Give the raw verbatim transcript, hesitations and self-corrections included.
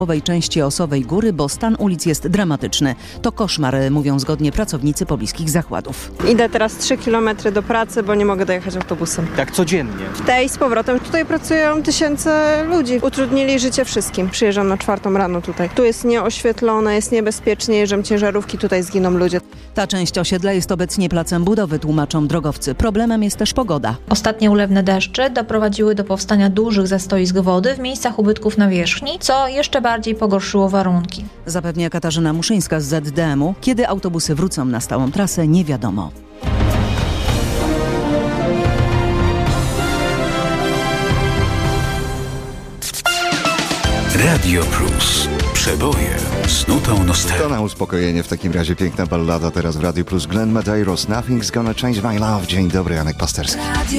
połowej części Osowej Góry, bo stan ulic jest dramatyczny. To koszmar, mówią zgodnie pracownicy pobliskich zakładów. Idę teraz trzy kilometry do pracy, bo nie mogę dojechać autobusem. Tak codziennie? W tej z powrotem. Tutaj pracują tysiące ludzi. Utrudnili życie wszystkim. Przyjeżdżam na czwartą rano tutaj. Tu jest nieoświetlone, jest niebezpiecznie, jeżdżą ciężarówki, tutaj zginą ludzie. Ta część osiedla jest obecnie placem budowy, tłumaczą drogowcy. Problemem jest też pogoda. Ostatnie ulewne deszcze doprowadziły do powstania dużych zastoisk wody w miejscach ubytków nawierzchni, co jeszcze bardziej pogorszyło warunki. Zapewnia Katarzyna Muszyńska z Z D M u. Kiedy autobusy wrócą na stałą trasę, nie wiadomo. Radio Plus. Przeboje z nutą nostalgii. To na uspokojenie w takim razie piękna ballada teraz w Radio Plus. Glenn Medeiros, Nothing's Gonna Change My Love. Dzień dobry, Janek Pasterski.